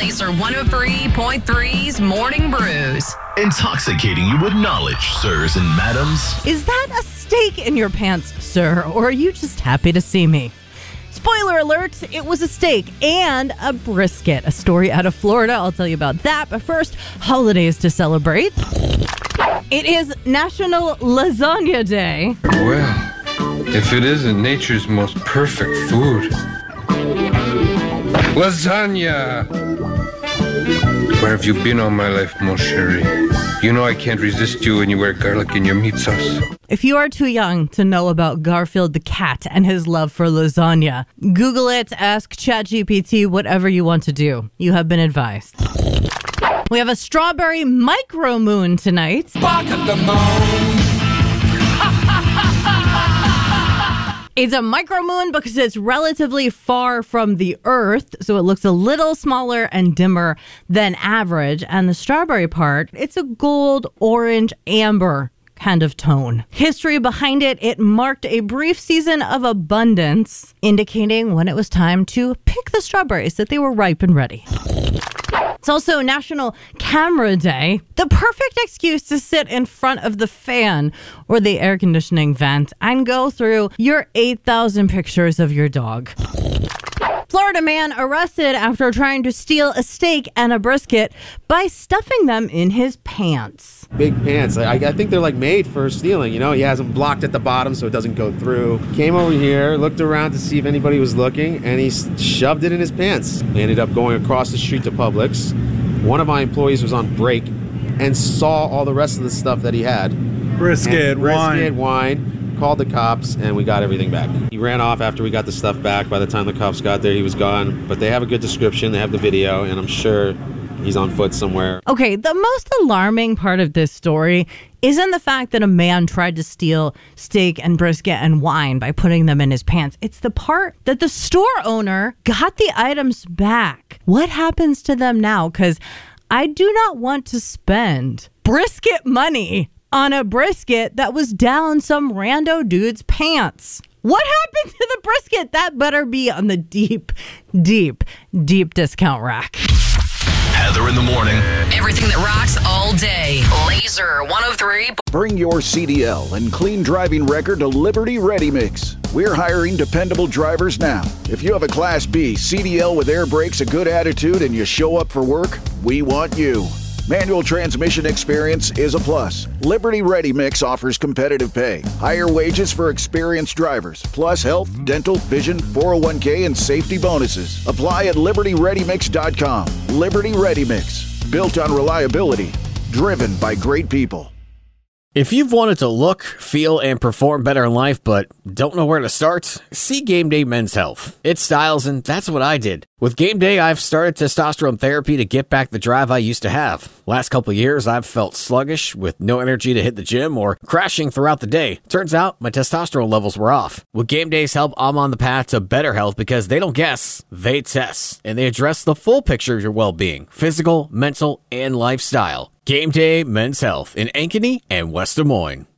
Laser 103.3's Morning Brews. Intoxicating you with knowledge, sirs and madams. Is that a steak in your pants, sir, or are you just happy to see me? Spoiler alert, it was a steak and a brisket. A story out of Florida. I'll tell you about that. But first, holidays to celebrate. It is National Lasagna Day. Well, if it isn't nature's most perfect food. Lasagna! Where have you been all my life, mon chéri? You know I can't resist you when you wear garlic in your meat sauce. If you are too young to know about Garfield the cat and his love for lasagna, Google it, ask ChatGPT, whatever you want to do. You have been advised. We have a strawberry micro moon tonight. Bark at the moon. It's a micromoon because it's relatively far from the Earth, so it looks a little smaller and dimmer than average. And the strawberry part, it's a gold, orange, amber kind of tone. History behind it, it marked a brief season of abundance, indicating when it was time to pick the strawberries, that they were ripe and ready. It's also National Camera Day, the perfect excuse to sit in front of the fan or the air conditioning vent and go through your 8,000 pictures of your dog. Florida man arrested after trying to steal a steak and a brisket by stuffing them in his pants. Big pants. I think they're like made for stealing, you know? He has them blocked at the bottom so it doesn't go through. Came over here, looked around to see if anybody was looking, and he shoved it in his pants. We ended up going across the street to Publix. One of my employees was on break and saw all the rest of the stuff that he had. Brisket, wine. Called the cops, and we got everything back. He ran off after we got the stuff back. By the time the cops got there, he was gone. But they have a good description. They have the video, and I'm sure he's on foot somewhere. Okay, the most alarming part of this story isn't the fact that a man tried to steal steak and brisket and wine by putting them in his pants. It's the part that the store owner got the items back. What happens to them now? Because I do not want to spend brisket money on a brisket that was down some rando dude's pants. What happened to the brisket? That better be on the deep discount rack. Heather in the morning. Everything that rocks all day. Laser 103. Bring your CDL and clean driving record to Liberty Ready Mix. We're hiring dependable drivers now. If you have a Class B CDL with air brakes, a good attitude, and you show up for work, we want you. Manual transmission experience is a plus. Liberty Ready Mix offers competitive pay, higher wages for experienced drivers, plus health, dental, vision, 401k, and safety bonuses. Apply at LibertyReadyMix.com. Liberty Ready Mix, built on reliability, driven by great people. If you've wanted to look, feel, and perform better in life but don't know where to start, see Game Day Men's Health. It styles, and that's what I did. With Game Day, I've started testosterone therapy to get back the drive I used to have. Last couple of years, I've felt sluggish with no energy to hit the gym or crashing throughout the day. Turns out, my testosterone levels were off. With Game Day's help, I'm on the path to better health because they don't guess, they test. And they address the full picture of your well-being, physical, mental, and lifestyle. Game Day Men's Health in Ankeny and West Des Moines.